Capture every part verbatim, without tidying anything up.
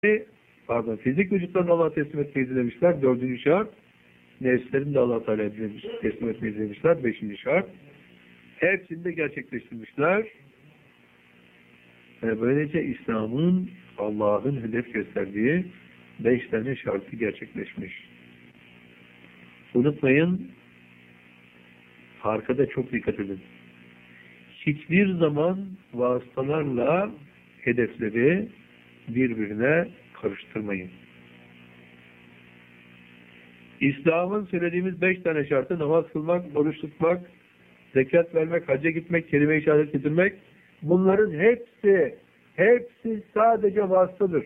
pardon, fizik vücutlarını Allah'a teslim etmeyi dilemişler. Dördüncü şart. Nefslerini de Allah-u Teala'ya teslim etmeyi dilemişler. Beşinci şart. Hepsini de gerçekleştirmişler. Ve böylece İslam'ın Allah'ın hedef gösterdiği beş tane şartı gerçekleşmiş. Unutmayın, arkada çok dikkat edin. Hiçbir zaman vasıtalarla hedefleri birbirine karıştırmayın. İslam'ın söylediğimiz beş tane şartı: namaz kılmak, oruç tutmak, zekat vermek, hacca gitmek, kelime-i şehadet getirmek. Bunların hepsi, hepsi sadece vasıtadır.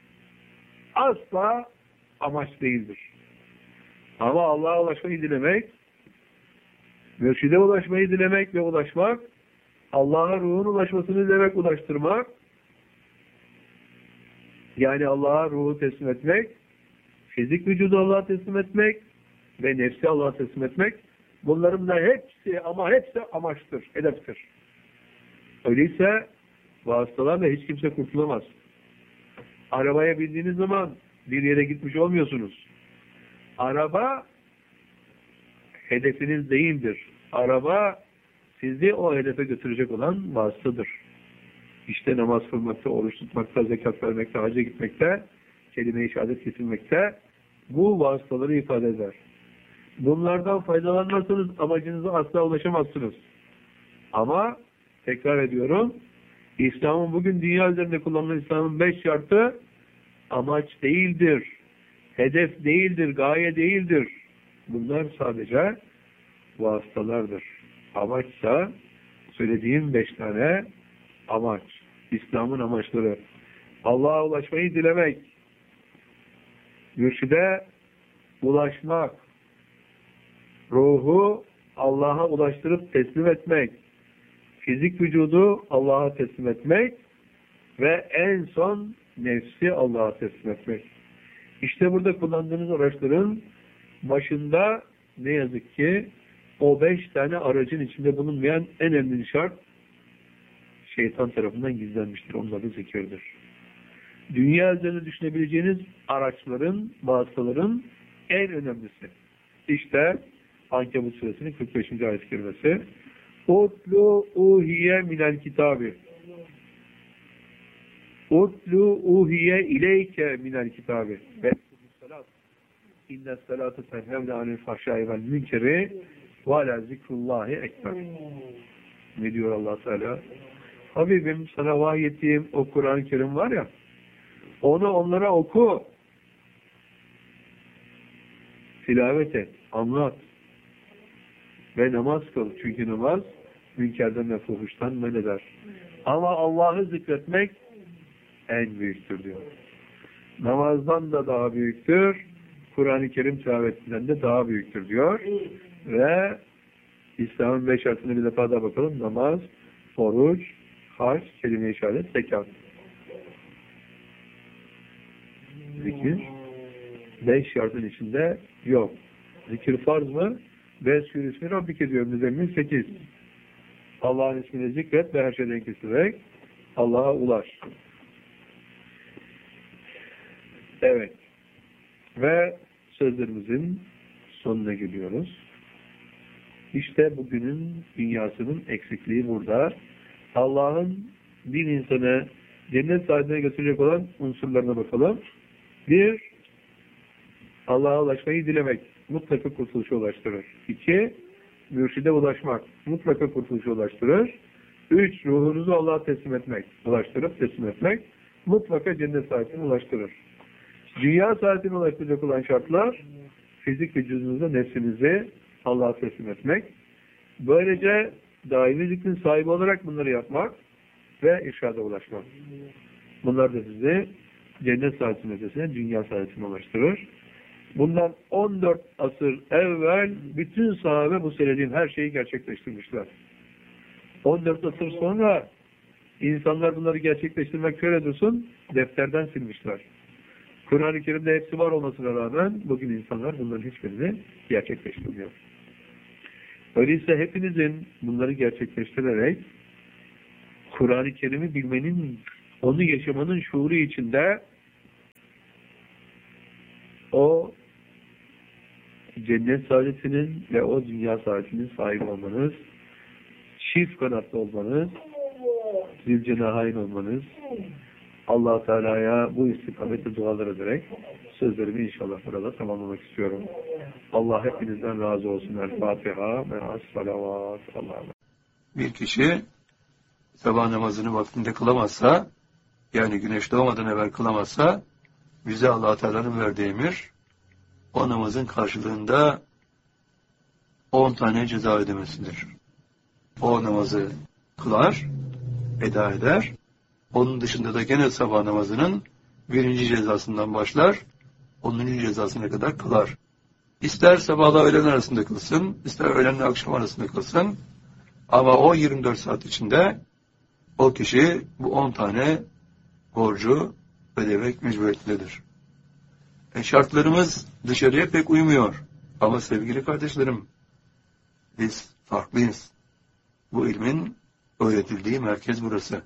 Asla amaç değildir. Ama Allah'a ulaşmayı dilemek, mürşide ulaşmayı dilemek ve ulaşmak, Allah'a ruhun ulaşmasını dilemek, ulaştırmak, yani Allah'a ruhu teslim etmek, fizik vücudu Allah'a teslim etmek ve nefsi Allah'a teslim etmek, bunların da hepsi ama hepsi amaçtır, hedeftir. Öyleyse vasıtalarla hiç kimse kurtulamaz. Arabaya bindiğiniz zaman bir yere gitmiş olmuyorsunuz. Araba hedefiniz değildir. Araba sizi o hedefe götürecek olan vasıtadır. İşte namaz kılmakta, oruç tutmakta, zekat vermekte, hacca gitmekte, kelime-i şehadet getirmekte bu vasıtaları ifade eder. Bunlardan faydalanmazsanız amacınıza asla ulaşamazsınız. Ama tekrar ediyorum, İslam'ın bugün dünya üzerinde kullanılan İslam'ın beş şartı amaç değildir, hedef değildir, gaye değildir. Bunlar sadece vasıtalardır. Amaçsa söylediğim beş tane amaç. İslam'ın amaçları: Allah'a ulaşmayı dilemek, mürşide ulaşmak, ruhu Allah'a ulaştırıp teslim etmek, fizik vücudu Allah'a teslim etmek ve en son nefsi Allah'a teslim etmek. İşte burada kullandığınız araçların başında ne yazık ki o beş tane aracın içinde bulunmayan en önemli şart şeytan tarafından gizlenmiştir. Onun adı zikirdir. Dünya üzerinde düşünebileceğiniz araçların, vasıtaların en önemlisi. İşte Ankebut suresinin kırk beşinci ayet-i kerimesi. Utlu uhiye minel kitabi. Utlu uhiye ileyke minel kitabi. Ve inne salatu tenhevne anil fahşai vel münkeri ve ala zikrullahi ekber. Ne diyor Allah Teala? Habibim, sana vahyettiğim o Kur'an-ı Kerim var ya, onu onlara oku, tilavet et, anlat ve namaz kıl. Çünkü namaz münkerden ve fuhuştan men eder. Ama Allah'ı zikretmek en büyüktür diyor. Namazdan da daha büyüktür, Kur'an-ı Kerim tilavetinden de daha büyüktür diyor. Ve İslam'ın beş şartını bir defa daha bakalım. Namaz, oruç, hac, kelime-i şehadet, zekat. Zikir beş şartın içinde yok. Zikir farz mı? Ve sürüsünü Rabbik ediyor. Müzemmil sekiz. Allah'ın ismini zikret ve her şeyden kesilerek Allah'a ulaş. Evet. Ve sözlerimizin sonuna geliyoruz. İşte bugünün dünyasının eksikliği burada. Allah'ın bir insanı cennet sahibine götürecek olan unsurlarına bakalım. Bir, Allah'a ulaşmayı dilemek mutlaka kurtuluşa ulaştırır. İki, mürşide ulaşmak mutlaka kurtuluşa ulaştırır. Üç, ruhunuzu Allah'a teslim etmek, ulaştırıp teslim etmek mutlaka cennet sahibine ulaştırır. Dünya saadetine ulaştıracak olan şartlar: fizik vücudunuza, nefsinizi Allah'a teslim etmek. Böylece daimi zikrin sahibi olarak bunları yapmak ve irşada ulaşmak. Bunlar da sizi cennet saadetinin ötesine, dünya saadetine ulaştırır. Bundan on dört asır evvel bütün sahabe bu söylediğim her şeyi gerçekleştirmişler. on dört asır sonra insanlar bunları gerçekleştirmek şöyle dursun, defterden silmişler. Kur'an-ı Kerim'de hepsi var olmasına rağmen bugün insanlar bunların hiçbirini gerçekleştirmiyor. Öyleyse hepinizin bunları gerçekleştirerek Kur'an-ı Kerim'i bilmenin, onu yaşamanın şuuru içinde o cennet saadetinin ve o dünya saadetinin sahibi olmanız, çift kanatlı olmanız, zilcenahayn olmanız, Allah-u Teala'ya bu istikamette dualar ederek sözlerimi inşallah burada tamamlamak istiyorum. Allah hepinizden razı olsun. El-Fatiha ve as-salavat. Allah'a bir kişi sabah namazını vaktinde kılamazsa, yani güneş doğmadan evvel kılamazsa, bize Allah-u Teala'nın verdiği emir, o namazın karşılığında on tane ceza ödemesidir. O namazı kılar, eda eder. Onun dışında da gene sabah namazının birinci cezasından başlar, onuncu cezasına kadar kılar. İster sabahla öğlen arasında kılsın, ister öğlenle akşam arasında kılsın, ama o yirmi dört saat içinde o kişi bu on tane borcu ödemek mecburiyetindedir. E şartlarımız dışarıya pek uymuyor. Ama sevgili kardeşlerim, biz farklıyız. Bu ilmin öğretildiği merkez burası.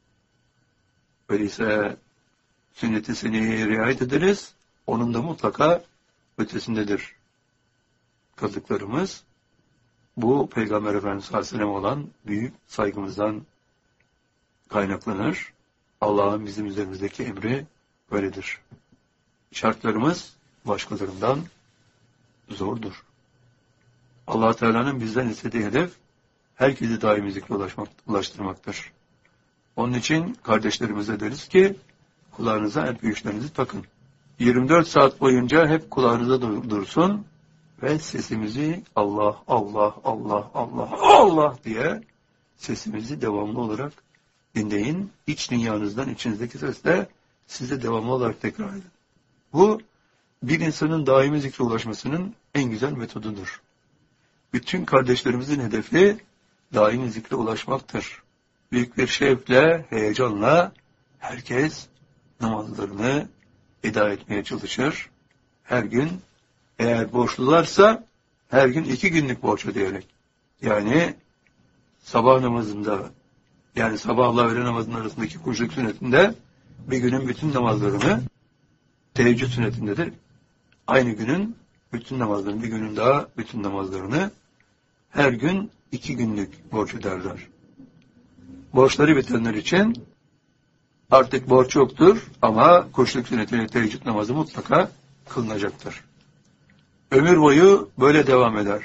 Öyleyse sünnet-i seniyeye riayet ederiz, onun da mutlaka ötesindedir. Kıldıklarımız, bu Peygamber Efendimiz sallallahu aleyhi ve sellem olan büyük saygımızdan kaynaklanır. Allah'ın bizim üzerimizdeki emri böyledir. Şartlarımız başkalarından zordur. Allah Teala'nın bizden istediği hedef, herkesi daimi zikre ulaşmak, ulaştırmaktır. Onun için kardeşlerimize deriz ki, kulağınıza en büyüklerinizi takın. yirmi dört saat boyunca hep kulağınıza dursun ve sesimizi Allah, Allah, Allah, Allah, Allah diye sesimizi devamlı olarak dinleyin. İç dünyanızdan, içinizdeki sesle size devamlı olarak tekrar edin. Bu, bir insanın daimi zikre ulaşmasının en güzel metodudur. Bütün kardeşlerimizin hedefi daimi zikre ulaşmaktır. Büyük bir şevkle, heyecanla herkes namazlarını eda etmeye çalışır. Her gün, eğer borçlularsa her gün iki günlük borç ödeyerek. Yani sabah namazında, yani sabahla öğle namazının arasındaki kuşluk sünnetinde bir günün bütün namazlarını, teheccüd sünnetinde de aynı günün bütün namazlarını, bir günün daha bütün namazlarını her gün iki günlük borç öderler. Borçları bitenler için artık borç yoktur ama kuşluk sünnetiyle teheccüd namazı mutlaka kılınacaktır. Ömür boyu böyle devam eder.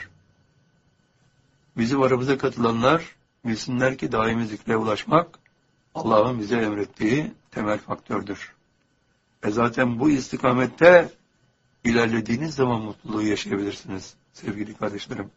Bizim aramıza katılanlar bilsinler ki daimi zikre ulaşmak Allah'ın bize emrettiği temel faktördür. E zaten bu istikamette ilerlediğiniz zaman mutluluğu yaşayabilirsiniz sevgili kardeşlerim.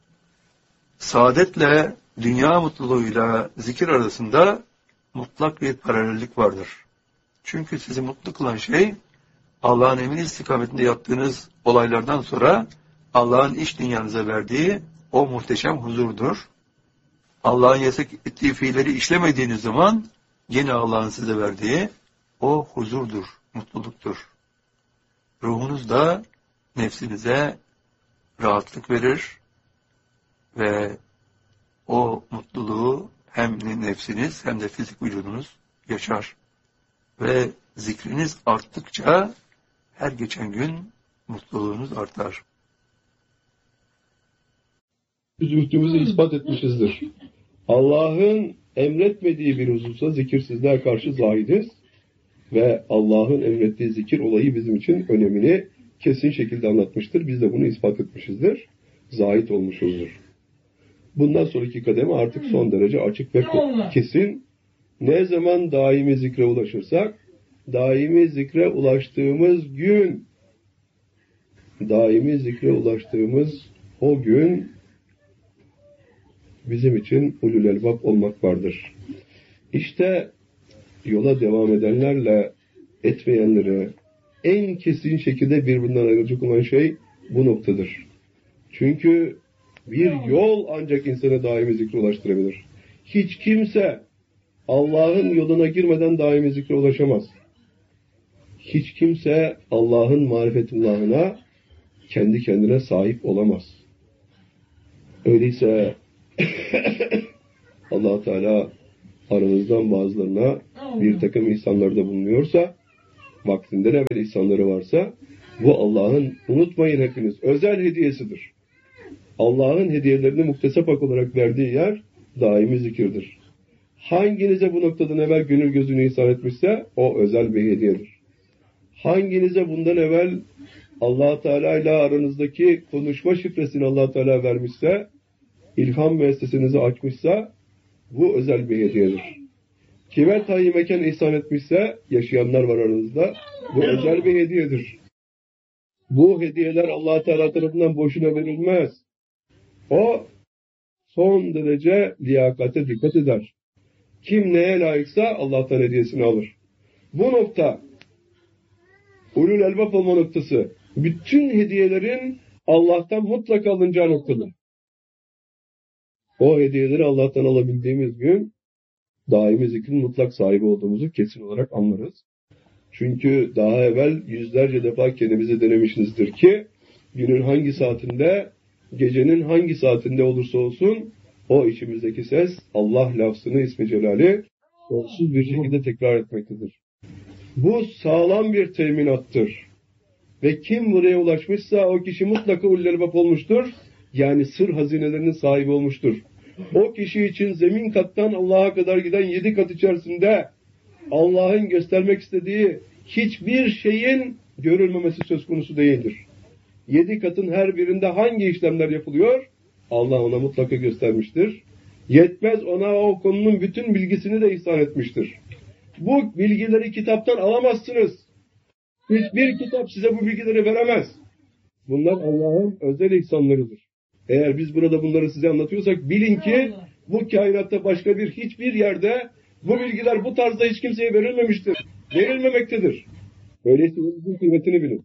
Saadetle, dünya mutluluğuyla zikir arasında mutlak bir paralellik vardır. Çünkü sizi mutlu kılan şey, Allah'ın emri istikametinde yaptığınız olaylardan sonra Allah'ın iç dünyanıza verdiği o muhteşem huzurdur. Allah'ın yasak ettiği fiilleri işlemediğiniz zaman yine Allah'ın size verdiği o huzurdur, mutluluktur. Ruhunuz da nefsinize rahatlık verir ve o mutluluğu hem nefsiniz hem de fizik vücudunuz yaşar. Ve zikriniz arttıkça her geçen gün mutluluğunuz artar. Zühdümüzü ispat etmişizdir. Allah'ın emretmediği bir hususa zikirsizliğe karşı zahidiz ve Allah'ın emrettiği zikir olayı bizim için önemini kesin şekilde anlatmıştır. Biz de bunu ispat etmişizdir. Zahid olmuşuzdur. Bundan sonraki kademe artık son derece açık ve kesin. Ne zaman daimi zikre ulaşırsak, daimi zikre ulaştığımız gün, daimi zikre ulaştığımız o gün bizim için ulul elbab olmak vardır. İşte yola devam edenlerle etmeyenleri en kesin şekilde birbirinden ayıracak olan şey bu noktadır. Çünkü bir yol ancak insana daimi zikre ulaştırabilir. Hiç kimse Allah'ın yoluna girmeden daimi zikre ulaşamaz. Hiç kimse Allah'ın marifetullahına kendi kendine sahip olamaz. Öyleyse Allah Teala aranızdan bazılarına bir takım ihsanlarda bulunuyorsa, vaktinden evvel ihsanları varsa, Bu Allah'ın, unutmayın hepiniz, özel hediyesidir. Allah'ın hediyelerini muktesap hak olarak verdiği yer daimi zikirdir. Hanginize bu noktadan evvel gönül gözünü ihsan etmişse o özel bir hediyedir. Hanginize bundan evvel Allah Teala ile aranızdaki konuşma şifresini Allah Teala vermişse, ilham müessesenizi açmışsa bu özel bir hediyedir. Kime tayin mekan ihsan etmişse, yaşayanlar var aranızda, bu özel bir hediyedir. Bu hediyeler Allah Teala tarafından boşuna verilmez. O son derece liyakate dikkat eder. Kim neye layıksa Allah'tan hediyesini alır. Bu nokta, ulul elbap olma noktası, bütün hediyelerin Allah'tan mutlaka alınacağı noktadır. O hediyeleri Allah'tan alabildiğimiz gün daimi zikrin mutlak sahibi olduğumuzu kesin olarak anlarız. Çünkü daha evvel yüzlerce defa kendimize denemişizdir ki günün hangi saatinde, gecenin hangi saatinde olursa olsun o içimizdeki ses Allah lafzını, ismi celali sonsuz bir şekilde tekrar etmektedir. Bu sağlam bir teminattır. Ve kim buraya ulaşmışsa o kişi mutlaka ulul elbap olmuştur. Yani sır hazinelerinin sahibi olmuştur. O kişi için zemin kattan Allah'a kadar giden yedi kat içerisinde Allah'ın göstermek istediği hiçbir şeyin görülmemesi söz konusu değildir. Yedi katın her birinde hangi işlemler yapılıyor? Allah ona mutlaka göstermiştir. Yetmez, ona o konunun bütün bilgisini de ihsan etmiştir. Bu bilgileri kitaptan alamazsınız. Hiçbir kitap size bu bilgileri veremez. Bunlar Allah'ın özel ihsanlarıdır. Eğer biz burada bunları size anlatıyorsak bilin ki bu kainatta başka bir hiçbir yerde bu bilgiler bu tarzda hiç kimseye verilmemiştir. Verilmemektedir. Öyleyse bunun kıymetini bilin.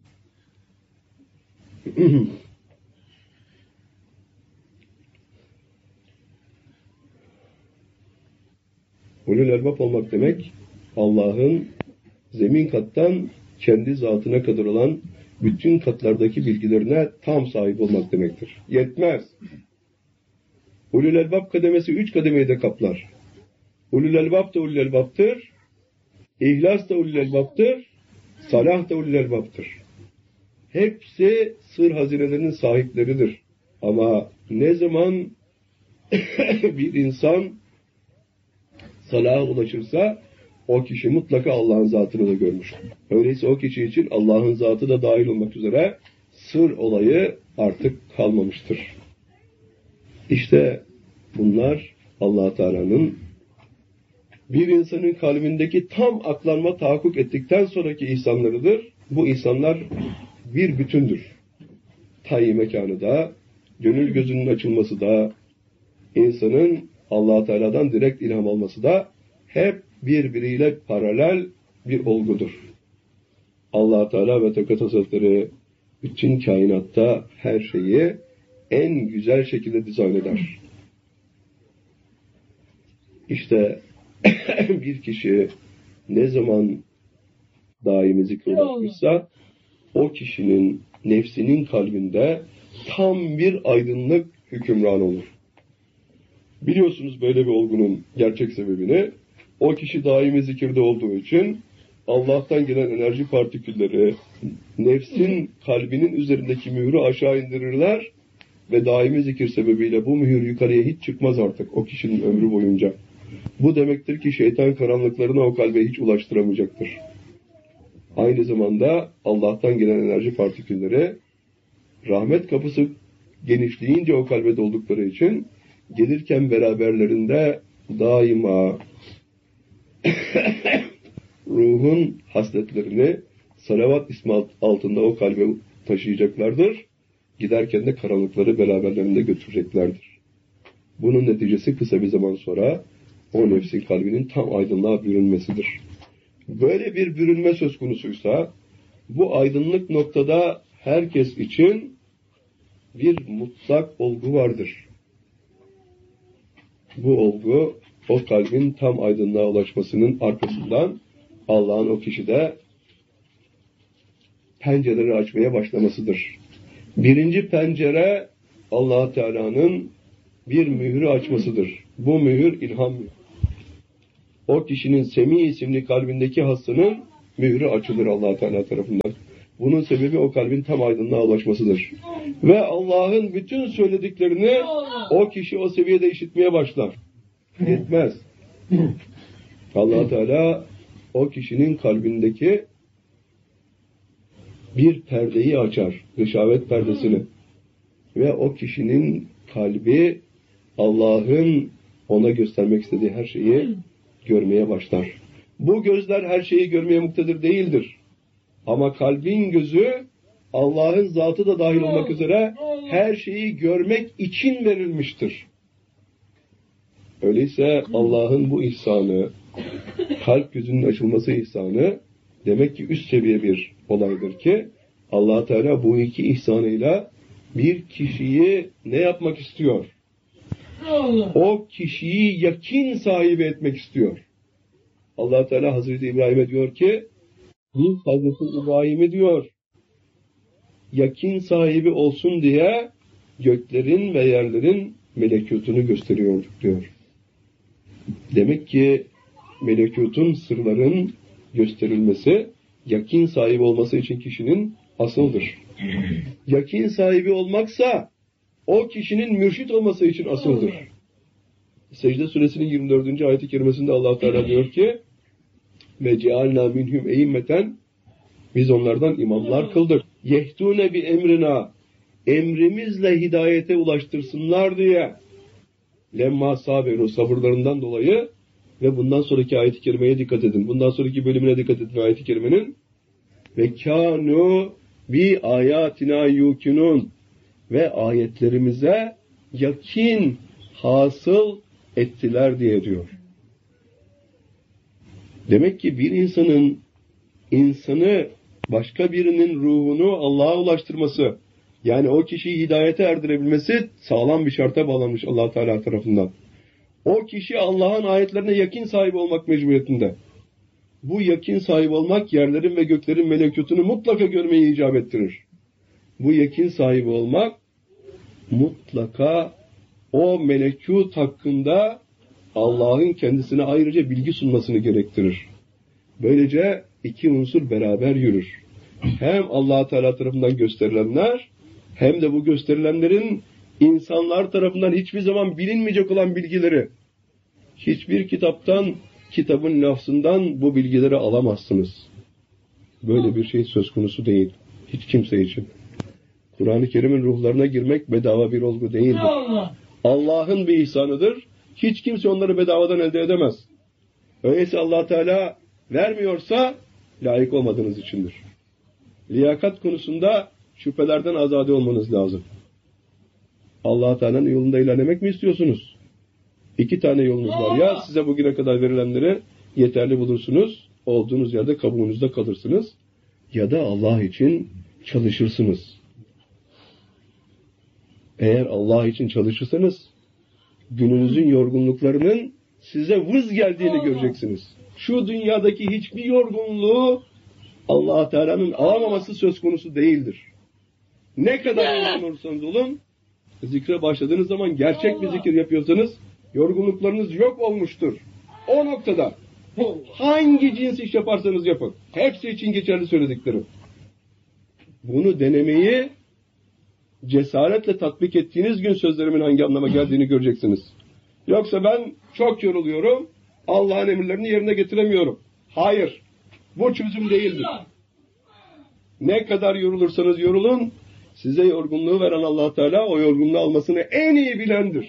Ulul elbap olmak demek Allah'ın zemin kattan kendi zatına kadar olan bütün katlardaki bilgilerine tam sahip olmak demektir. Yetmez. Ulul elbap kademesi üç kademeyi de kaplar. Ulul elbap da ulul elbaptır. İhlas da ulul elbaptır. Salah da ulul elbaptır. Hepsi sır hazinelerinin sahipleridir. Ama ne zaman bir insan salaha ulaşırsa o kişi mutlaka Allah'ın zatını da görmüştür. Öyleyse o kişi için Allah'ın zatı da dahil olmak üzere sır olayı artık kalmamıştır. İşte bunlar Allah Teala'nın bir insanın kalbindeki tam aklanma tahakkuk ettikten sonraki ihsanlarıdır. Bu ihsanlar bir bütündür. Tayi mekanı da, gönül gözünün açılması da, insanın Allah Teala'dan direkt ilham alması da hep birbiriyle paralel bir olgudur. Allah Teala ve Tekat Hazretleri bütün kainatta her şeyi en güzel şekilde dizayn eder. İşte bir kişi ne zaman daimi zikre ulaşmışsa o kişinin nefsinin kalbinde tam bir aydınlık hükümran olur. Biliyorsunuz böyle bir olgunun gerçek sebebini. O kişi daimi zikirde olduğu için Allah'tan gelen enerji partikülleri nefsin kalbinin üzerindeki mührü aşağı indirirler ve daimi zikir sebebiyle bu mühür yukarıya hiç çıkmaz artık o kişinin ömrü boyunca. Bu demektir ki şeytan karanlıklarına o kalbe hiç ulaştıramayacaktır. Aynı zamanda Allah'tan gelen enerji partikülleri rahmet kapısı genişleyince o kalbe doldukları için gelirken beraberlerinde daima ruhun hasletlerini salavat ismi altında o kalbe taşıyacaklardır. Giderken de karanlıkları beraberlerinde götüreceklerdir. Bunun neticesi kısa bir zaman sonra o nefsin kalbinin tam aydınlığa bürünmesidir. Böyle bir bürünme söz konusuysa bu aydınlık noktada herkes için bir mutlak olgu vardır. Bu olgu o kalbin tam aydınlığa ulaşmasının arkasından Allah'ın o kişide pencereleri açmaya başlamasıdır. Birinci pencere Allah Teala'nın bir mührü açmasıdır. Bu mühür ilham. O kişinin Semi isimli kalbindeki hassının mührü açılır Allah Teala tarafından. Bunun sebebi o kalbin tam aydınlığa ulaşmasıdır. Ve Allah'ın bütün söylediklerini o kişi o seviyede işitmeye başlar. Yetmez. Allah Teala o kişinin kalbindeki bir perdeyi açar. Gışavet perdesini. Ve o kişinin kalbi Allah'ın ona göstermek istediği her şeyi görmeye başlar. Bu gözler her şeyi görmeye muktedir değildir. Ama kalbin gözü Allah'ın zatı da dahil olmak üzere her şeyi görmek için verilmiştir. Öyleyse Allah'ın bu ihsanı, kalp gözünün açılması ihsanı demek ki üst seviye bir olaydır ki Allah Teala bu iki ihsanıyla bir kişiyi ne yapmak istiyor? O kişiyi yakin sahibi etmek istiyor. Allah Teala Hazreti İbrahim'e diyor ki biz Hazreti İbrahim'e diyor yakin sahibi olsun diye göklerin ve yerlerin melekutunu gösteriyorduk diyor. Demek ki melekutun, sırların gösterilmesi yakin sahibi olması için kişinin asıldır. Yakin sahibi olmaksa o kişinin mürşit olması için asıldır. Secde suresinin yirmi dördüncü ayet-i kerimesinde Allah Teala diyor ki ve cealna minhum e'immeten biz onlardan imamlar kıldık. Yehdune bi emrina emrimizle hidayete ulaştırsınlar diye lemma sabiru sabırlarından dolayı ve bundan sonraki ayet-i kerimeye dikkat edin. Bundan sonraki bölümüne dikkat edin ayet-i kerimenin. Ve kânû bi ayatina yukinun ve ayetlerimize yakin hasıl ettiler diye diyor. Demek ki bir insanın insanı başka birinin ruhunu Allah'a ulaştırması, yani o kişiyi hidayete erdirebilmesi sağlam bir şarta bağlanmış Allah Teala tarafından. O kişi Allah'ın ayetlerine yakin sahibi olmak mecburiyetinde. Bu yakin sahibi olmak yerlerin ve göklerin melekutunu mutlaka görmeyi icap ettirir. Bu yakin sahibi olmak mutlaka o melekut hakkında Allah'ın kendisine ayrıca bilgi sunmasını gerektirir. Böylece iki unsur beraber yürür. Hem Allah Teala tarafından gösterilenler hem de bu gösterilenlerin insanlar tarafından hiçbir zaman bilinmeyecek olan bilgileri. Hiçbir kitaptan, kitabın lafzından bu bilgileri alamazsınız. Böyle bir şey söz konusu değil. Hiç kimse için. Kur'an-ı Kerim'in ruhlarına girmek bedava bir olgu değildir. Allah'ın bir ihsanıdır. Hiç kimse onları bedavadan elde edemez. Öyleyse Allah Teala vermiyorsa layık olmadığınız içindir. Liyakat konusunda şüphelerden azade olmanız lazım. Allah Teala'nın yolunda ilerlemek mi istiyorsunuz? İki tane yolunuz var. Ya size bugüne kadar verilenleri yeterli bulursunuz, olduğunuz yerde kabuğunuzda kalırsınız. Ya da Allah için çalışırsınız. Eğer Allah için çalışırsanız gününüzün yorgunluklarının size vız geldiğini göreceksiniz. Şu dünyadaki hiçbir yorgunluğu Allah Teala'nın alamaması söz konusu değildir. Ne kadar yorgun olursanız olun, zikre başladığınız zaman gerçek bir zikir yapıyorsanız yorgunluklarınız yok olmuştur. O noktada hangi cins iş yaparsanız yapın. Hepsi için geçerli söylediklerim. Bunu denemeyi cesaretle tatbik ettiğiniz gün sözlerimin hangi anlama geldiğini göreceksiniz. Yoksa ben çok yoruluyorum, Allah'ın emirlerini yerine getiremiyorum. Hayır, bu çözüm değildir. Ne kadar yorulursanız yorulun, size yorgunluğu veren Allah Teala o yorgunluğu almasını en iyi bilendir.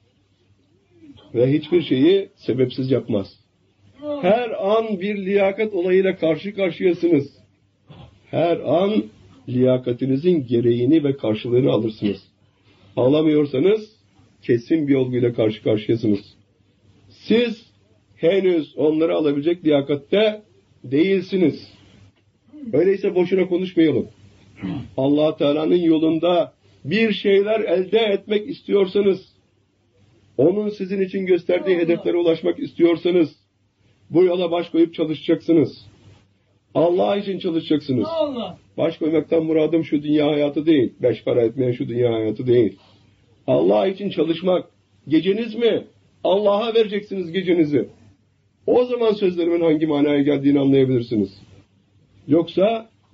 Ve hiçbir şeyi sebepsiz yapmaz. Her an bir liyakat olayıyla karşı karşıyasınız. Her an liyakatinizin gereğini ve karşılığını alırsınız. Alamıyorsanız kesin bir olguyla karşı karşıyasınız. Siz henüz onları alabilecek liyakatte değilsiniz. Öyleyse boşuna konuşmayalım. Allah Teala'nın yolunda bir şeyler elde etmek istiyorsanız, onun sizin için gösterdiği hedeflere ulaşmak istiyorsanız, bu yola baş koyup çalışacaksınız. Allah için çalışacaksınız. Baş koymaktan muradım şu dünya hayatı değil. Beş para etmeyen şu dünya hayatı değil. Allah için çalışmak. Geceniz mi? Allah'a vereceksiniz gecenizi. O zaman sözlerimin hangi manaya geldiğini anlayabilirsiniz. Yoksa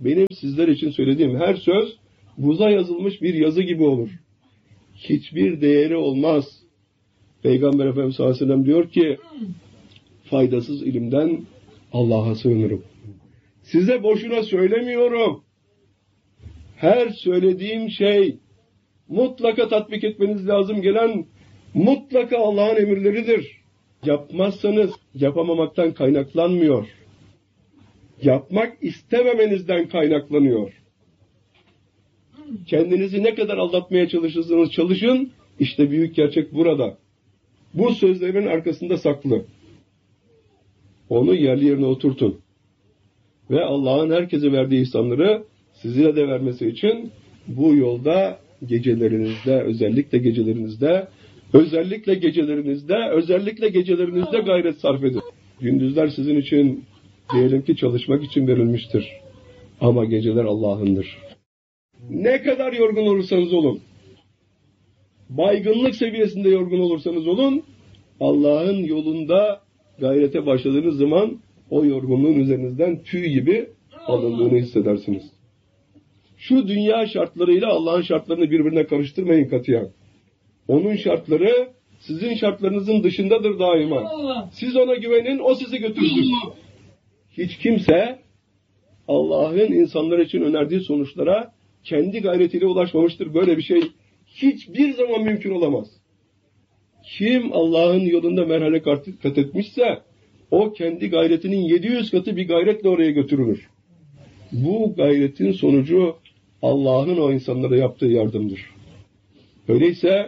benim sizler için söylediğim her söz buza yazılmış bir yazı gibi olur. Hiçbir değeri olmaz. Peygamber Efendimiz sallallahu aleyhi ve sellem diyor ki, faydasız ilimden Allah'a sığınırım. Size boşuna söylemiyorum. Her söylediğim şey mutlaka tatbik etmeniz lazım gelen mutlaka Allah'ın emirleridir. Yapmazsanız yapamamaktan kaynaklanmıyor. Yapmak istememenizden kaynaklanıyor. Kendinizi ne kadar aldatmaya çalışırsanız çalışın, işte büyük gerçek burada. Bu sözlerin arkasında saklı. Onu yerli yerine oturtun. Ve Allah'ın herkese verdiği ihsanları size de vermesi için bu yolda gecelerinizde, özellikle gecelerinizde, özellikle gecelerinizde, özellikle gecelerinizde gayret sarf edin. Gündüzler sizin için diyelim ki çalışmak için verilmiştir. Ama geceler Allah'ındır. Ne kadar yorgun olursanız olun, baygınlık seviyesinde yorgun olursanız olun, Allah'ın yolunda gayrete başladığınız zaman o yorgunluğun üzerinizden tüy gibi alındığını hissedersiniz. Şu dünya şartlarıyla Allah'ın şartlarını birbirine karıştırmayın katiyen. Onun şartları sizin şartlarınızın dışındadır daima. Siz ona güvenin, o sizi götürsün. Hiç kimse Allah'ın insanlar için önerdiği sonuçlara kendi gayretiyle ulaşmamıştır. Böyle bir şey hiçbir zaman mümkün olamaz. Kim Allah'ın yolunda merhale kat etmişse o kendi gayretinin yedi yüz katı bir gayretle oraya götürülür. Bu gayretin sonucu Allah'ın o insanlara yaptığı yardımdır. Öyleyse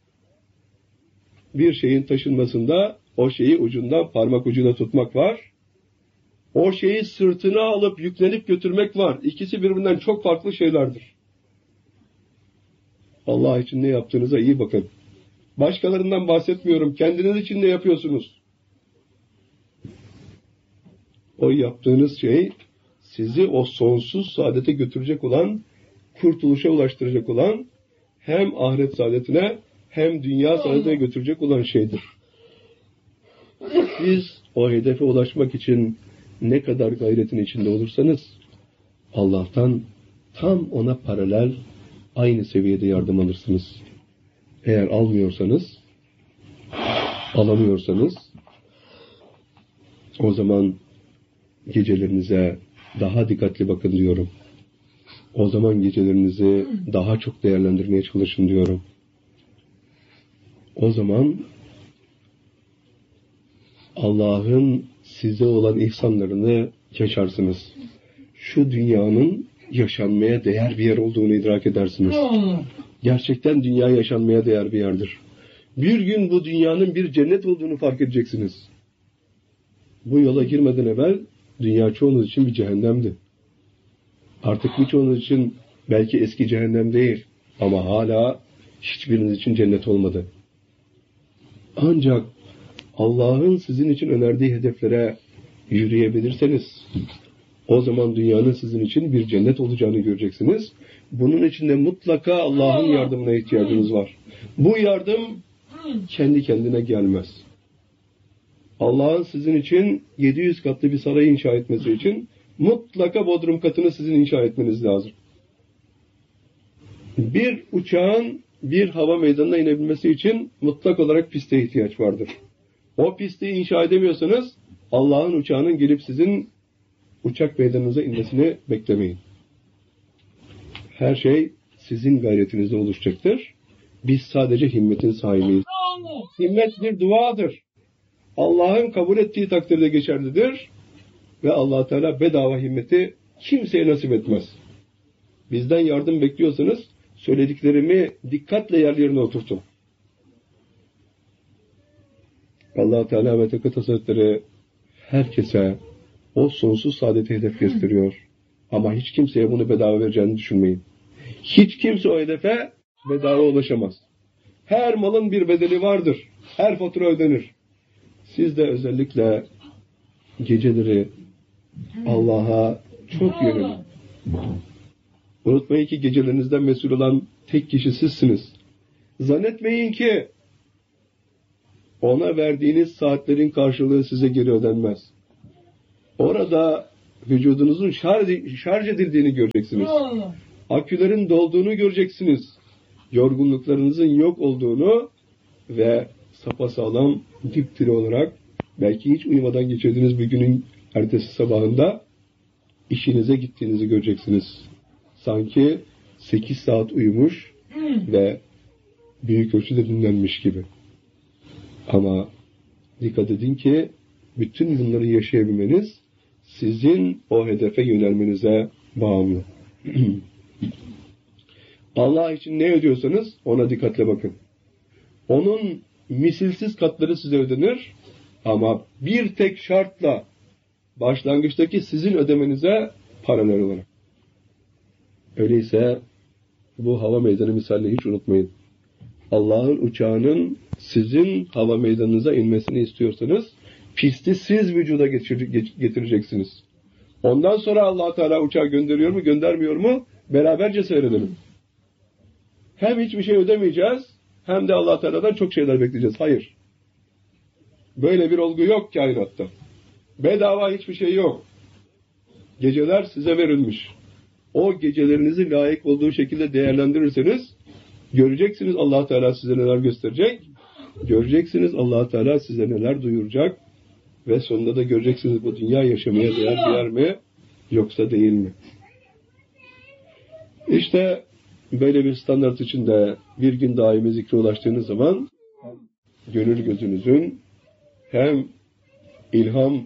bir şeyin taşınmasında o şeyi ucundan parmak ucuna tutmak var. O şeyi sırtına alıp yüklenip götürmek var. İkisi birbirinden çok farklı şeylerdir. Allah için ne yaptığınıza iyi bakın. Başkalarından bahsetmiyorum. Kendiniz için ne yapıyorsunuz? O yaptığınız şey sizi o sonsuz saadete götürecek olan, kurtuluşa ulaştıracak olan, hem ahiret saadetine hem dünya saadetine götürecek olan şeydir. Siz o hedefe ulaşmak için ne kadar gayretin içinde olursanız Allah'tan tam ona paralel aynı seviyede yardım alırsınız. Eğer almıyorsanız, alamıyorsanız o zaman gecelerinize daha dikkatli bakın diyorum. O zaman gecelerinizi daha çok değerlendirmeye çalışın diyorum. O zaman Allah'ın size olan ihsanlarını yaşarsınız. Şu dünyanın yaşanmaya değer bir yer olduğunu idrak edersiniz. Gerçekten dünya yaşanmaya değer bir yerdir. Bir gün bu dünyanın bir cennet olduğunu fark edeceksiniz. Bu yola girmeden evvel dünya çoğunuz için bir cehennemdi. Artık birçoğunuz için belki eski cehennem değil ama hala hiçbiriniz için cennet olmadı. Ancak Allah'ın sizin için önerdiği hedeflere yürüyebilirseniz o zaman dünyanın sizin için bir cennet olacağını göreceksiniz. Bunun için de mutlaka Allah'ın yardımına ihtiyacınız var. Bu yardım kendi kendine gelmez. Allah'ın sizin için yedi yüz katlı bir saray inşa etmesi için mutlaka bodrum katını sizin inşa etmeniz lazım. Bir uçağın bir hava meydanına inebilmesi için mutlak olarak piste ihtiyaç vardır. O pisti inşa edemiyorsanız Allah'ın uçağının gelip sizin uçak meydanınıza inmesini beklemeyin. Her şey sizin gayretinizde oluşacaktır. Biz sadece himmetin sahibiyiz. Himmet bir duadır. Allah'ın kabul ettiği takdirde geçerlidir. Ve Allah Teala bedava himmeti kimseye nasip etmez. Bizden yardım bekliyorsanız söylediklerimi dikkatle yerlerine oturtun. Allah Teala ve Tekaddes Hazretleri herkese o sonsuz saadeti hedef gösteriyor. Ama hiç kimseye bunu bedava vereceğini düşünmeyin. Hiç kimse o hedefe bedava ulaşamaz. Her malın bir bedeli vardır. Her fatura ödenir. Siz de özellikle geceleri Allah'a çok yönelin. Unutmayın ki gecelerinizden mesul olan tek kişi sizsiniz. Zannetmeyin ki ona verdiğiniz saatlerin karşılığı size geri ödenmez. Orada vücudunuzun şarj, şarj edildiğini göreceksiniz. Akülerin dolduğunu göreceksiniz. Yorgunluklarınızın yok olduğunu ve sapasağlam dipdiri olarak belki hiç uyumadan geçirdiğiniz bir günün ertesi sabahında işinize gittiğinizi göreceksiniz. Sanki sekiz saat uyumuş ve büyük ölçüde dinlenmiş gibi. Ama dikkat edin ki bütün bunları yaşayabilmeniz sizin o hedefe yönelmenize bağımlı. Allah için ne ödüyorsanız ona dikkatle bakın. Onun misilsiz katları size ödenir ama bir tek şartla başlangıçtaki sizin ödemenize paralel olarak. Öyleyse bu hava meydanı misalini hiç unutmayın. Allah'ın uçağının sizin hava meydanınıza inmesini istiyorsanız pisti siz vücuda getireceksiniz. Ondan sonra Allah Teala uçağı gönderiyor mu göndermiyor mu beraberce seyredelim. Hem hiçbir şey ödemeyeceğiz hem de Allah Teala'dan çok şeyler bekleyeceğiz. Hayır. Böyle bir olgu yok kainatta. Bedava hiçbir şey yok. Geceler size verilmiş. O gecelerinizi layık olduğu şekilde değerlendirirseniz göreceksiniz Allah Teala size neler gösterecek. Göreceksiniz Allah Teala size neler duyuracak. Ve sonunda da göreceksiniz bu dünya yaşamaya değer bir yer mi yoksa değil mi? İşte böyle bir standart içinde bir gün daimi zikre ulaştığınız zaman gönül gözünüzün hem ilham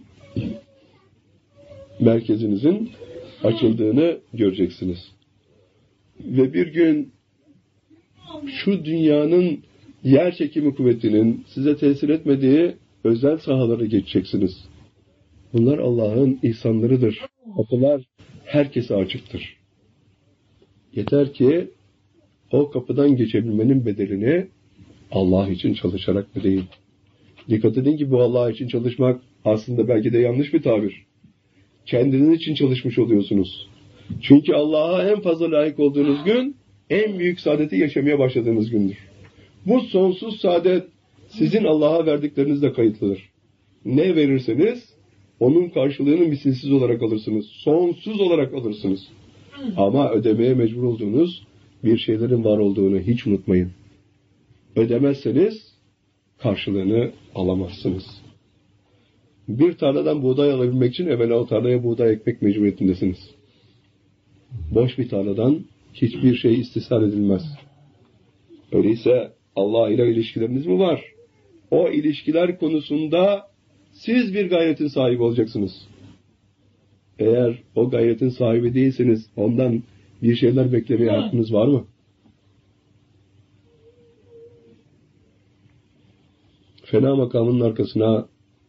merkezinizin açıldığını göreceksiniz. Ve bir gün şu dünyanın yer çekimi kuvvetinin size tesir etmediği özel sahalara geçeceksiniz. Bunlar Allah'ın ihsanlarıdır. Kapılar herkese açıktır. Yeter ki o kapıdan geçebilmenin bedelini Allah için çalışarak ödeyin. Dikkat edin ki bu Allah için çalışmak aslında belki de yanlış bir tabir. Kendiniz için çalışmış oluyorsunuz. Çünkü Allah'a en fazla layık olduğunuz gün en büyük saadeti yaşamaya başladığınız gündür. Bu sonsuz saadet sizin Allah'a verdiklerinizle kayıtlıdır. Ne verirseniz onun karşılığını misilsiz olarak alırsınız. Sonsuz olarak alırsınız. Ama ödemeye mecbur olduğunuz bir şeylerin var olduğunu hiç unutmayın. Ödemezseniz karşılığını alamazsınız. Bir tarladan buğday alabilmek için evvela o tarlaya buğday ekmek mecburiyetindesiniz. Boş bir tarladan hiçbir şey istisna edilmez. Öyleyse Allah ile ilişkileriniz mi var? O ilişkiler konusunda siz bir gayretin sahibi olacaksınız. Eğer o gayretin sahibi değilseniz ondan bir şeyler beklemeye hakkınız var mı? Fena makamının arkasına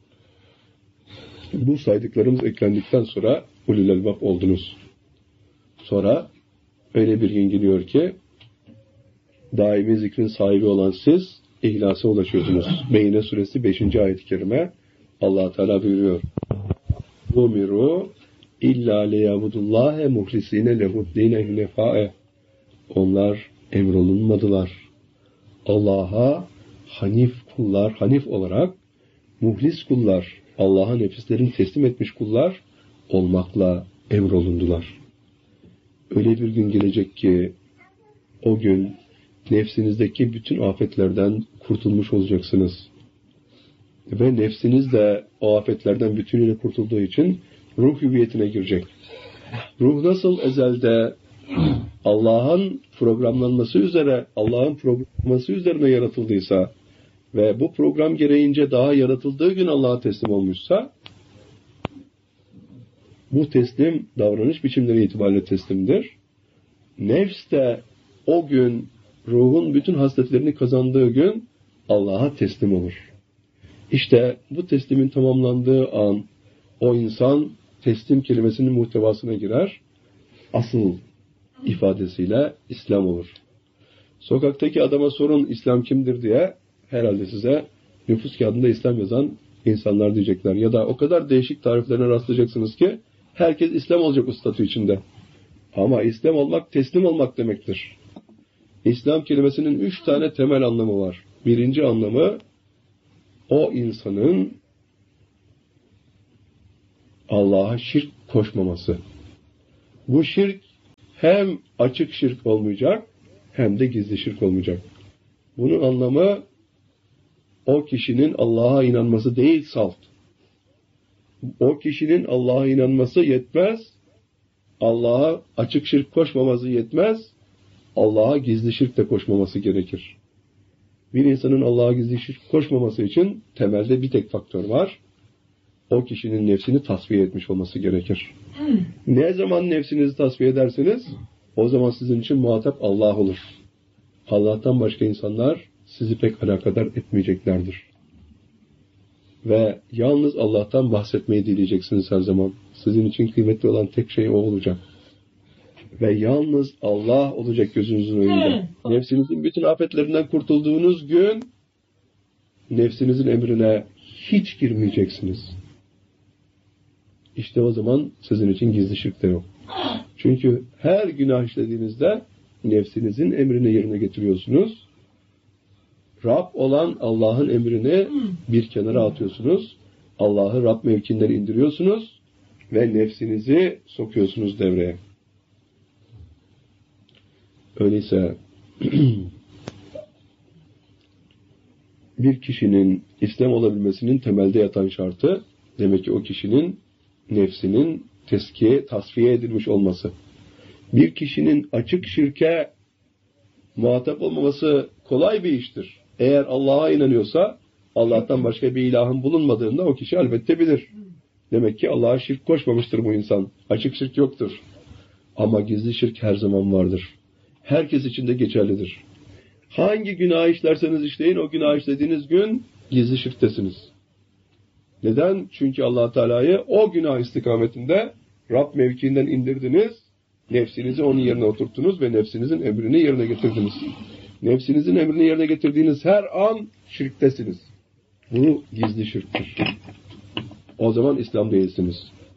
bu saydıklarımız eklendikten sonra ulul elbab oldunuz. Sonra öyle bir gün geliyor ki daimi zikrin sahibi olan siz ihlasa ulaşıyorsunuz. Beyne suresi beşinci ayet-i kerime Allah Teala buyuruyor. Umiru illa liyabudullahe muhlisine lehuddine hunefae. Onlar emrolunmadılar. Allah'a hanif kullar, hanif olarak muhlis kullar, Allah'a nefislerini teslim etmiş kullar olmakla emrolundular. Öyle bir gün gelecek ki o gün nefsinizdeki bütün afetlerden kurtulmuş olacaksınız. Ve nefsiniz de o afetlerden bütünüyle kurtulduğu için ruh hüviyetine girecek. Ruh nasıl ezelde Allah'ın programlanması üzere, Allah'ın programlaması üzerine yaratıldıysa ve bu program gereğince daha yaratıldığı gün Allah'a teslim olmuşsa, bu teslim davranış biçimleri itibariyle teslimdir. Nefs de o gün ruhun bütün hasletlerini kazandığı gün Allah'a teslim olur. İşte bu teslimin tamamlandığı an o insan teslim kelimesinin muhtevasına girer. Asıl ifadesiyle İslam olur. Sokaktaki adama sorun İslam kimdir diye herhalde size nüfus kağıdında İslam yazan insanlar diyecekler. Ya da o kadar değişik tariflerine rastlayacaksınız ki herkes İslam olacak o statü içinde. Ama İslam olmak teslim olmak demektir. İslam kelimesinin üç tane temel anlamı var. Birinci anlamı o insanın Allah'a şirk koşmaması. Bu şirk hem açık şirk olmayacak hem de gizli şirk olmayacak. Bunun anlamı o kişinin Allah'a inanması değil salt. O kişinin Allah'a inanması yetmez. Allah'a açık şirk koşmaması yetmez. Allah'a gizli şirk de koşmaması gerekir. Bir insanın Allah'a gizli şirk koşmaması için temelde bir tek faktör var. O kişinin nefsini tasfiye etmiş olması gerekir. Ne zaman nefsinizi tasfiye ederseniz o zaman sizin için muhatap Allah olur. Allah'tan başka insanlar sizi pek alakadar etmeyeceklerdir. Ve yalnız Allah'tan bahsetmeyi dileyeceksiniz her zaman. Sizin için kıymetli olan tek şey o olacak. Ve yalnız Allah olacak gözünüzün önünde. Nefsinizin bütün afetlerinden kurtulduğunuz gün nefsinizin emrine hiç girmeyeceksiniz. İşte o zaman sizin için gizli şirk de yok. Çünkü her günah işlediğinizde nefsinizin emrini yerine getiriyorsunuz. Rab olan Allah'ın emrini bir kenara atıyorsunuz. Allah'ı Rab mevkiinden indiriyorsunuz ve nefsinizi sokuyorsunuz devreye. Öyleyse bir kişinin İslam olabilmesinin temelde yatan şartı demek ki o kişinin nefsinin teskiye, tasfiye edilmiş olması. Bir kişinin açık şirke muhatap olmaması kolay bir iştir. Eğer Allah'a inanıyorsa Allah'tan başka bir ilahın bulunmadığında o kişi elbette bilir. Demek ki Allah'a şirk koşmamıştır bu insan. Açık şirk yoktur. Ama gizli şirk her zaman vardır. Herkes için de geçerlidir. Hangi günah işlerseniz işleyin, o günah işlediğiniz gün gizli şirktesiniz. Neden? Çünkü Allah Teala'yı o günah istikametinde Rab mevkiinden indirdiniz, nefsinizi onun yerine oturttunuz ve nefsinizin emrini yerine getirdiniz. Nefsinizin emrini yerine getirdiğiniz her an şirktesiniz. Bu gizli şirktir. O zaman İslam değilsiniz.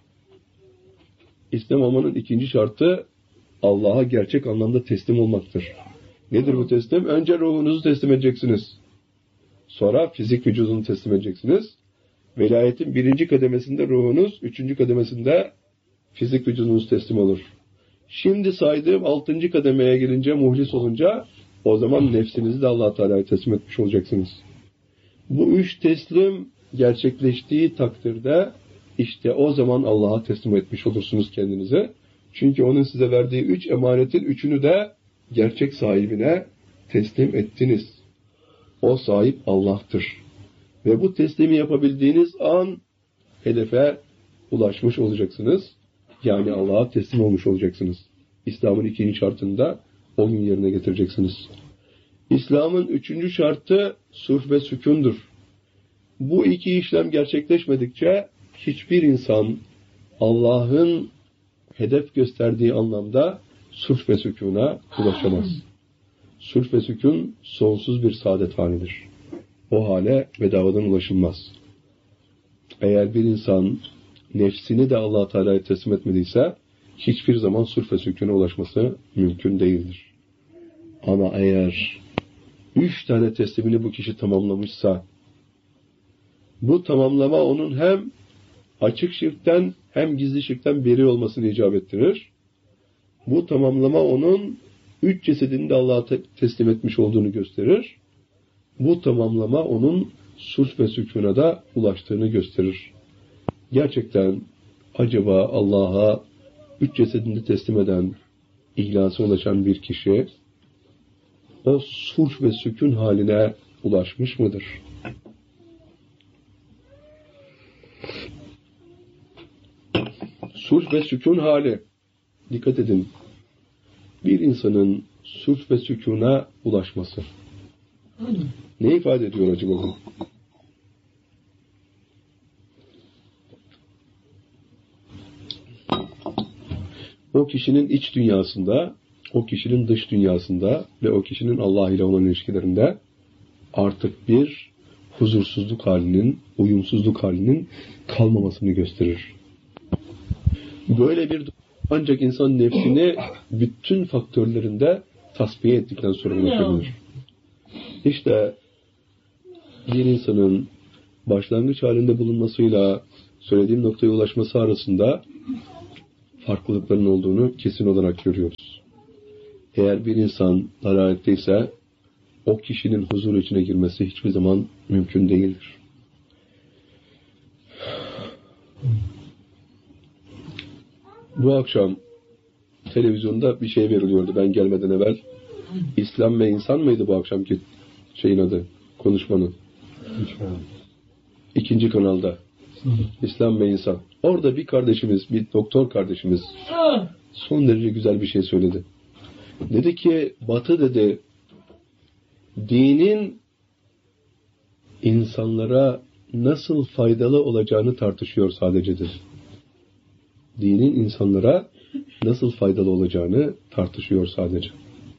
İslam olmanın ikinci şartı Allah'a gerçek anlamda teslim olmaktır. Nedir bu teslim? Önce ruhunuzu teslim edeceksiniz. Sonra fizik vücudunu teslim edeceksiniz. Velayetin birinci kademesinde ruhunuz, üçüncü kademesinde fizik vücudunuz teslim olur. Şimdi saydığım altıncı kademeye gelince, muhlis olunca o zaman nefsinizi de Allah Teala'ya teslim etmiş olacaksınız. Bu üç teslim gerçekleştiği takdirde işte o zaman Allah'a teslim etmiş olursunuz kendinize. Çünkü onun size verdiği üç emanetin üçünü de gerçek sahibine teslim ettiniz. O sahip Allah'tır. Ve bu teslimi yapabildiğiniz an hedefe ulaşmış olacaksınız. Yani Allah'a teslim olmuş olacaksınız. İslam'ın ikinci şartında o gün yerine getireceksiniz. İslam'ın üçüncü şartı sulh ve sükundur. Bu iki işlem gerçekleşmedikçe hiçbir insan Allah'ın hedef gösterdiği anlamda sulh ve sükûna ulaşamaz. Sulh ve sükûn sonsuz bir saadet halidir. O hale bedavadan ulaşılmaz. Eğer bir insan nefsini de Allah Teala'ya teslim etmediyse hiçbir zaman sulh ve sükûna ulaşması mümkün değildir. Ama eğer üç tane teslimini bu kişi tamamlamışsa bu tamamlama onun hem açık şirkten hem gizli şirkten beri olmasını icap ettirir. Bu tamamlama onun üç cesedini de Allah'a te- teslim etmiş olduğunu gösterir. Bu tamamlama onun sulh ve sükûna da ulaştığını gösterir. Gerçekten acaba Allah'a üç cesedini teslim eden, ihlasa ulaşan bir kişi o sulh ve sükûn haline ulaşmış mıdır? Sulh ve sükûn hali. Dikkat edin. Bir insanın sulh ve sükûna ulaşması. Ne ifade ediyor acaba bu? O kişinin iç dünyasında, o kişinin dış dünyasında ve o kişinin Allah ile olan ilişkilerinde artık bir huzursuzluk halinin, uyumsuzluk halinin kalmamasını gösterir. Böyle bir ancak insan nefsini bütün faktörlerinde tasfiye ettikten sonra ulaşabilir. İşte bir insanın başlangıç halinde bulunmasıyla söylediğim noktaya ulaşması arasında farklılıkların olduğunu kesin olarak görüyoruz. Eğer bir insan dalaletteyse o kişinin huzur içine girmesi hiçbir zaman mümkün değildir. Bu akşam televizyonda bir şey veriliyordu ben gelmeden evvel. İslam ve insan mıydı bu akşamki şeyin adı, konuşmanın? İkinci kanalda. İslam ve insan. Orada bir kardeşimiz, bir doktor kardeşimiz son derece güzel bir şey söyledi. Dedi ki, Batı dedi, dinin insanlara nasıl faydalı olacağını tartışıyor sadece dedi. Dinin insanlara nasıl faydalı olacağını tartışıyor sadece.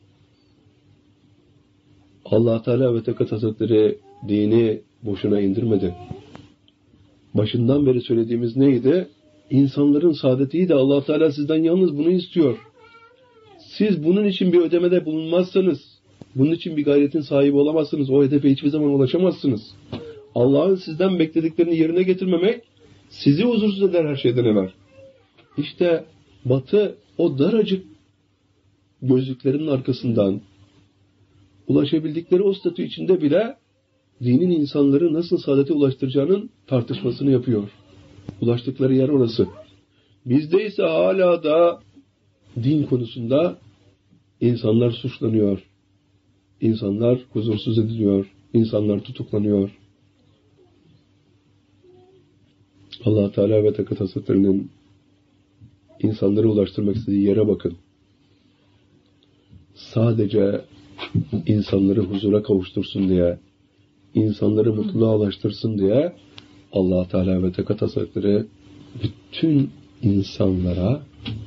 Allah Teala ve Tekaddes Hazretleri dini boşuna indirmedi. Başından beri söylediğimiz neydi? İnsanların saadeti de Allah Teala sizden yalnız bunu istiyor. Siz bunun için bir ödemede bulunmazsanız, bunun için bir gayretin sahibi olamazsınız, o hedefe hiçbir zaman ulaşamazsınız. Allah'ın sizden beklediklerini yerine getirmemek sizi huzursuz eder her şeyden evvel. İşte Batı o daracık gözlüklerin arkasından ulaşabildikleri o statü içinde bile dinin insanları nasıl saadete ulaştıracağının tartışmasını yapıyor. Ulaştıkları yer orası. Bizde ise hala da din konusunda insanlar suçlanıyor. İnsanlar huzursuz ediliyor. İnsanlar tutuklanıyor. Allah Teala ve Tekaddes Hazretleri'nin insanları ulaştırmak istediği yere bakın. Sadece insanları huzura kavuştursun diye, insanları mutluluğa ulaştırsın diye Allah Teala ve Tekaddes Hazretleri bütün insanlara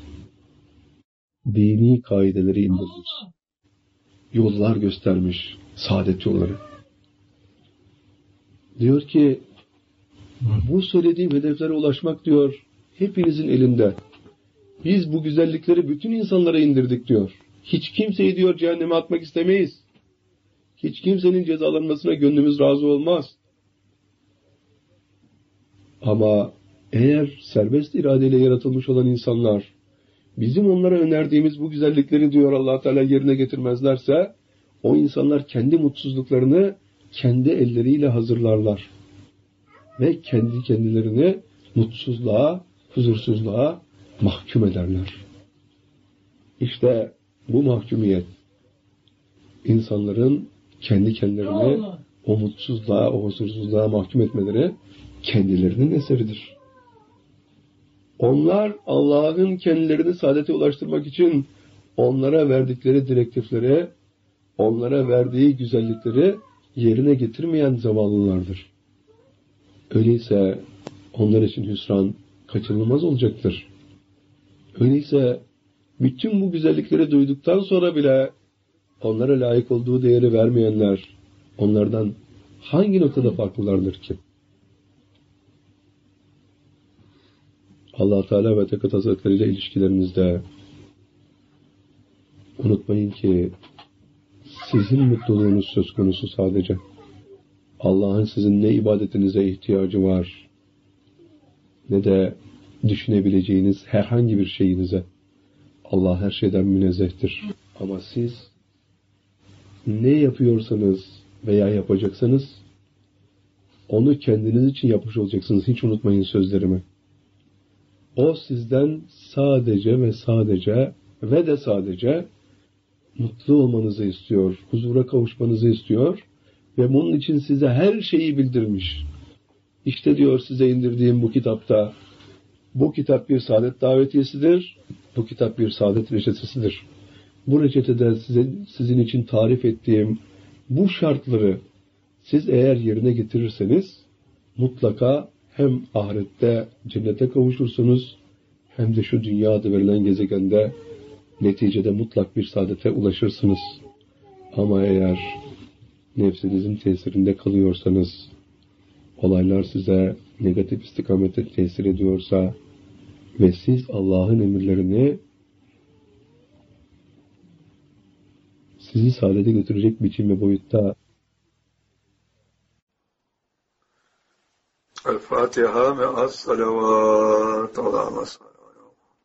dini kaideleri indirmiş. Yollar göstermiş, saadet yolları. Diyor ki, bu söylediğim hedeflere ulaşmak diyor, hepinizin elinde. Biz bu güzellikleri bütün insanlara indirdik diyor. Hiç kimseyi diyor cehenneme atmak istemeyiz. Hiç kimsenin cezalanmasına gönlümüz razı olmaz. Ama eğer serbest iradeyle yaratılmış olan insanlar bizim onlara önerdiğimiz bu güzellikleri diyor Allah Teala yerine getirmezlerse o insanlar kendi mutsuzluklarını kendi elleriyle hazırlarlar. Ve kendi kendilerini mutsuzluğa, huzursuzluğa mahkum ederler. İşte bu mahkumiyet insanların kendi kendilerini o mutsuzluğa, o huzursuzluğa mahkum etmeleri kendilerinin eseridir. Onlar Allah'ın kendilerini saadete ulaştırmak için onlara verdikleri direktifleri, onlara verdiği güzellikleri yerine getirmeyen zavallılardır. Öyleyse onlar için hüsran kaçınılmaz olacaktır. Öyleyse bütün bu güzellikleri duyduktan sonra bile onlara layık olduğu değeri vermeyenler onlardan hangi noktada farklılardır ki? Allah Teala ve Tekaddes Hazretleri ile ilişkilerinizde unutmayın ki sizin mutluluğunuz söz konusu sadece. Allah'ın sizin ne ibadetinize ihtiyacı var ne de düşünebileceğiniz herhangi bir şeyinize. Allah her şeyden münezzehtir. Ama siz ne yapıyorsanız veya yapacaksanız onu kendiniz için yapmış olacaksınız. Hiç unutmayın sözlerimi. O sizden sadece ve sadece ve de sadece mutlu olmanızı istiyor. Huzura kavuşmanızı istiyor. Ve bunun için size her şeyi bildirmiş. İşte diyor size indirdiğim bu kitapta, bu kitap bir saadet davetiyesidir, bu kitap bir saadet reçetesidir. Bu reçetede size, sizin için tarif ettiğim bu şartları siz eğer yerine getirirseniz, mutlaka hem ahirette cennete kavuşursunuz, hem de şu dünya adı verilen gezegende neticede mutlak bir saadete ulaşırsınız. Ama eğer nefsinizin tesirinde kalıyorsanız, olaylar size negatif istikamette tesir ediyorsa ve siz Allah'ın emirlerini sizi saadete götürecek biçim ve boyutta El Fatiha ve as salavat. Allah'a emanet.